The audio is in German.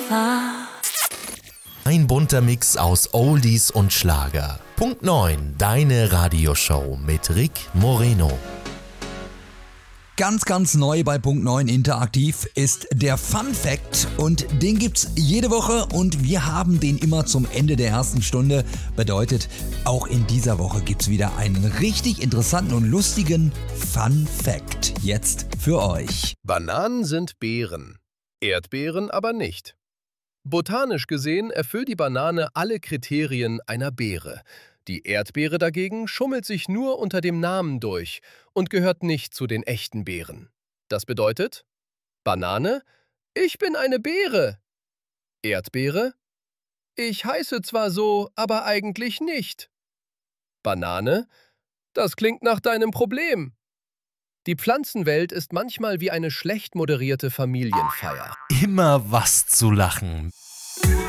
war. Ein bunter Mix aus Oldies und Schlager. Punkt 9, deine Radioshow mit Rick Moreno. Ganz neu bei Punkt 9 interaktiv ist der Fun Fact und den gibt's jede Woche und wir haben den immer zum Ende der ersten Stunde. Bedeutet, auch in dieser Woche gibt's wieder einen richtig interessanten und lustigen Fun Fact jetzt für euch. Bananen sind Beeren, Erdbeeren aber nicht. Botanisch gesehen erfüllt die Banane alle Kriterien einer Beere. Die Erdbeere dagegen schummelt sich nur unter dem Namen durch und gehört nicht zu den echten Beeren. Das bedeutet: Banane: Ich bin eine Beere. Erdbeere: Ich heiße zwar so, aber eigentlich nicht. Banane: Das klingt nach deinem Problem. Die Pflanzenwelt ist manchmal wie eine schlecht moderierte Familienfeier. Immer was zu lachen.